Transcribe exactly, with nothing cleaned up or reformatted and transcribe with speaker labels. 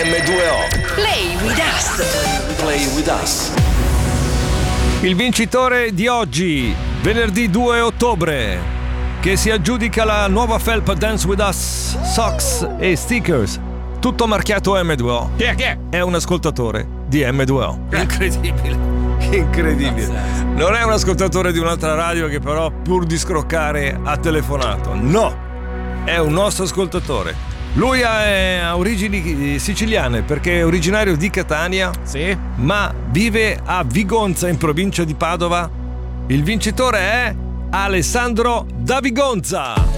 Speaker 1: emme due o.
Speaker 2: Play with us.
Speaker 1: Play with us.
Speaker 3: Il vincitore di oggi, venerdì due ottobre, che si aggiudica la nuova felpa Dance With Us, socks e stickers, tutto marchiato emme due o.
Speaker 4: Chi è? Chi è?
Speaker 3: È un ascoltatore di emme due o. Incredibile, incredibile. Non è un ascoltatore di un'altra radio che però pur di scroccare ha telefonato. No, è un nostro ascoltatore. Lui ha origini siciliane perché è originario di Catania,
Speaker 4: sì,
Speaker 3: ma vive a Vigonza in provincia di Padova. Il vincitore è Alessandro da Vigonza.